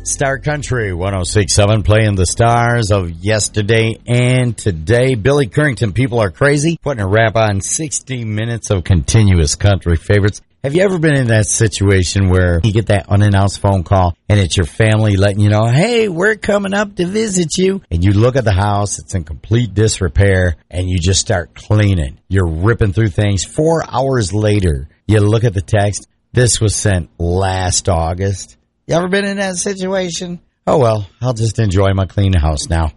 Star Country 106.7, playing the stars of yesterday and today. Billy Currington, People Are Crazy, putting a wrap on 60 minutes of continuous country favorites. Have you ever been in that situation where you get that unannounced phone call and it's your family letting you know, hey, we're coming up to visit you? And you look at the house, it's in complete disrepair, and you just start cleaning. You're ripping through things. 4 hours later, you look at the text. This was sent last August. You ever been in that situation? Oh, well, I'll just enjoy my clean house now.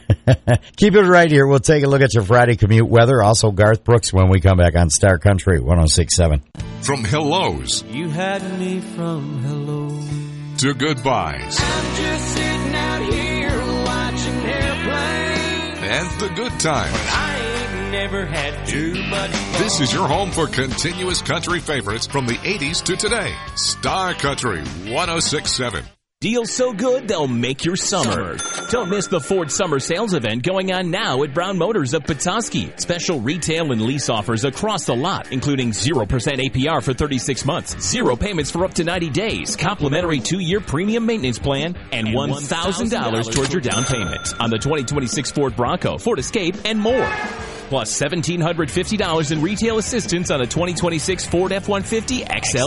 Keep it right here. We'll take a look at your Friday commute weather. Also, Garth Brooks when we come back on Star Country 106.7. From hellos. You had me from hello. To goodbyes. I'm just sitting out here watching airplanes. And the good times. I ain't never had too much fun. This is your home for continuous country favorites from the 80s to today. Star Country 106.7. Deals so good, they'll make your summer. Don't miss the Ford Summer Sales Event going on now at Brown Motors of Petoskey. Special retail and lease offers across the lot, including 0% APR for 36 months, 0 payments for up to 90 days, complimentary 2-year premium maintenance plan, and $1,000 towards your down payment on the 2026 Ford Bronco, Ford Escape, and more. Plus $1,750 in retail assistance on a 2026 Ford F-150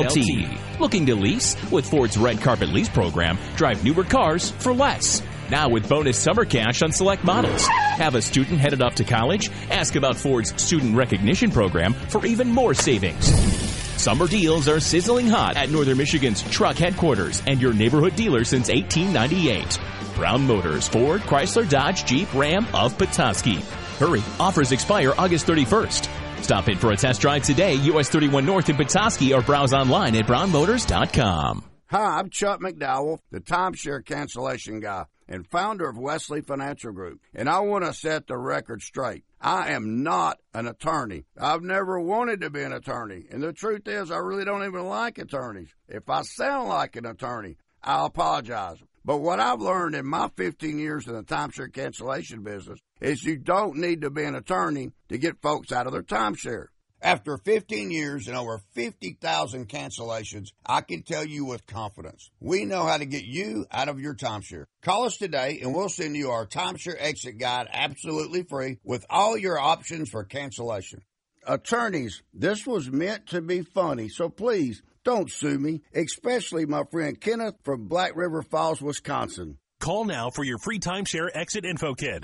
XLT. Looking to lease? With Ford's Red Carpet Lease program, drive newer cars for less. Now with bonus summer cash on select models. Have a student headed off to college? Ask about Ford's Student Recognition program for even more savings. Summer deals are sizzling hot at Northern Michigan's truck headquarters and your neighborhood dealer since 1898. Brown Motors, Ford, Chrysler, Dodge, Jeep, Ram of Petoskey. Hurry, offers expire August 31st. Stop in for a test drive today, US 31 North in Petoskey, or browse online at brownmotors.com. Hi, I'm Chuck McDowell, the timeshare cancellation guy and founder of Wesley Financial Group, and I want to set the record straight. I am not an attorney. I've never wanted to be an attorney, and the truth is I really don't even like attorneys. If I sound like an attorney, I'll apologize. But what I've learned in my 15 years in the timeshare cancellation business is you don't need to be an attorney to get folks out of their timeshare. After 15 years and over 50,000 cancellations, I can tell you with confidence, we know how to get you out of your timeshare. Call us today and we'll send you our timeshare exit guide absolutely free with all your options for cancellation. Attorneys, this was meant to be funny, so please don't sue me, especially my friend Kenneth from Black River Falls, Wisconsin. Call now for your free timeshare exit info kit.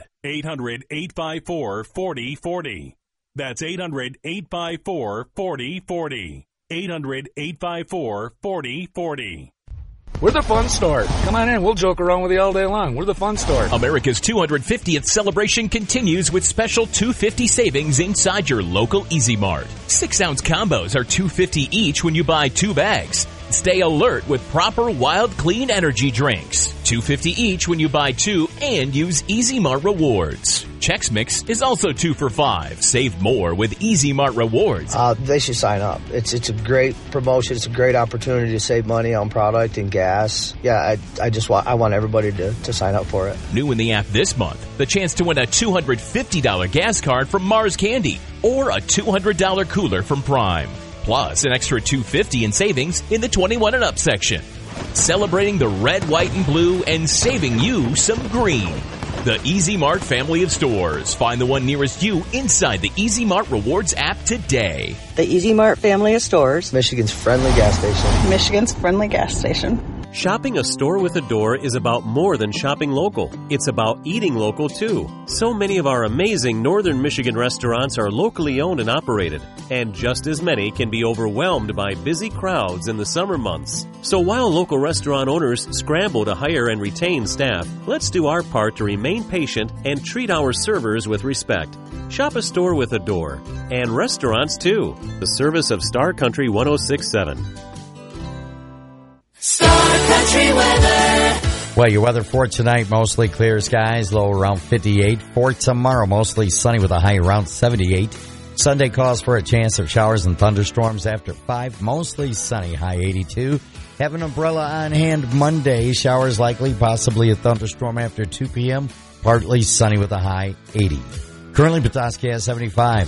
800-854-4040. That's 800-854-4040. 800-854-4040. We're the fun store. Come on in. We'll joke around with you all day long. We're the fun store. America's 250th celebration continues with special $2.50 savings inside your local Easy Mart. 6-ounce combos are $2.50 each when you buy 2 bags. Stay alert with proper Wild Clean energy drinks. $2.50 each when you buy 2 and use Easy Mart Rewards. Chex Mix is also 2 for $5. Save more with Easy Mart Rewards. They should sign up. It's a great promotion. It's a great opportunity to save money on product and gas. Yeah, I want everybody to sign up for it. New in the app this month, the chance to win a $250 gas card from Mars Candy or a $200 cooler from Prime. Plus an extra $2.50 in savings in the 21 and up section. Celebrating the red, white, and blue and saving you some green. The Easy Mart family of stores. Find the one nearest you inside the Easy Mart Rewards app today. The Easy Mart family of stores. Michigan's friendly gas station. Michigan's friendly gas station. Shopping a store with a door is about more than shopping local. It's about eating local, too. So many of our amazing Northern Michigan restaurants are locally owned and operated, and just as many can be overwhelmed by busy crowds in the summer months. So while local restaurant owners scramble to hire and retain staff, let's do our part to remain patient and treat our servers with respect. Shop a store with a door. And restaurants, too. The service of Star Country 106.7. Star Country weather. Well, your weather for tonight, mostly clear skies, low around 58. For tomorrow, mostly sunny with a high around 78. Sunday calls for a chance of showers and thunderstorms after 5. Mostly sunny, high 82. Have an umbrella on hand Monday. Showers likely, possibly a thunderstorm after 2 p.m. Partly sunny with a high 80. Currently, Petoskey has 75.